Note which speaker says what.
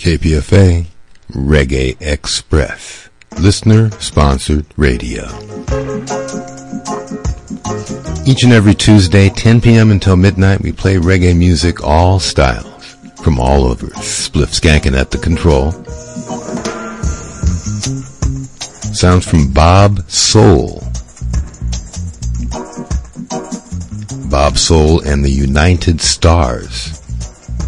Speaker 1: KPFA Reggae Express, listener-sponsored radio. Each and every Tuesday, 10 p.m. until midnight, we play reggae music, all styles, from all over. Spliff Skankin' at the control. Sounds from Bob Soul. Bob Soul and the United Stars.